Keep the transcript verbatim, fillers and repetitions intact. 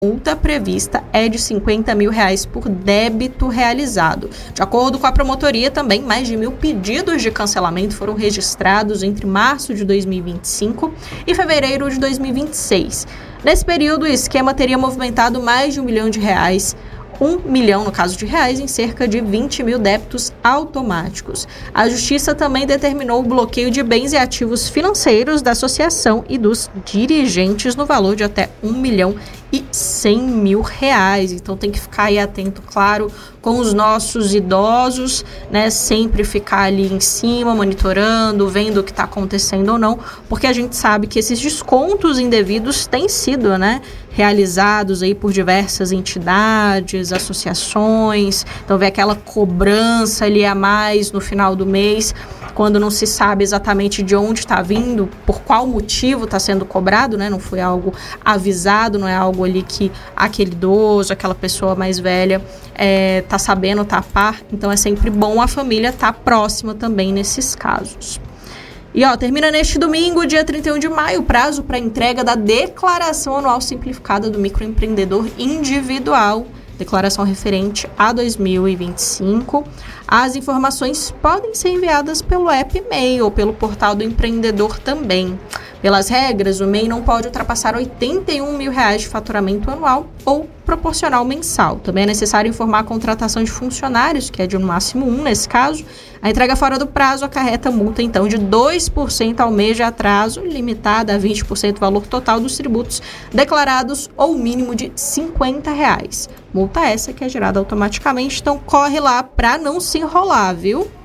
multa prevista é de cinquenta mil reais por débito realizado. De acordo com a promotoria, também mais de mil pedidos de cancelamento foram registrados entre março de dois mil e vinte e cinco e fevereiro de dois mil e vinte e seis. Nesse período, o esquema teria movimentado mais de um milhão de reais, um milhão no caso de reais, em cerca de vinte mil débitos automáticos. A Justiça também determinou o bloqueio de bens e ativos financeiros da associação e dos dirigentes no valor de até um milhão e cem mil reais. Então tem que ficar aí atento, claro, com os nossos idosos, né? Sempre ficar ali em cima, monitorando, vendo o que está acontecendo ou não, porque a gente sabe que esses descontos indevidos têm sido, né, realizados aí por diversas entidades, associações. Então vê aquela cobrança ali a mais no final do mês, quando não se sabe exatamente de onde está vindo, por qual motivo está sendo cobrado, né? Não foi algo avisado, não é algo ali que aquele idoso, aquela pessoa mais velha está é, sabendo, está a par. Então é sempre bom a família estar tá próxima também nesses casos. E ó, termina neste domingo, dia trinta e um de maio, o prazo para entrega da declaração anual simplificada do microempreendedor individual, declaração referente a dois mil e vinte e cinco. As informações podem ser enviadas pelo app M E I ou pelo portal do empreendedor também. Pelas regras, o M E I não pode ultrapassar oitenta e um mil reais de faturamento anual ou proporcional mensal. Também é necessário informar a contratação de funcionários, que é de no máximo um nesse caso. A entrega fora do prazo acarreta multa, então, de dois por cento ao mês de atraso, limitada a vinte por cento do valor total dos tributos declarados ou mínimo de cinquenta reais. Multa essa que é gerada automaticamente, então corre lá para não se enrolar, viu?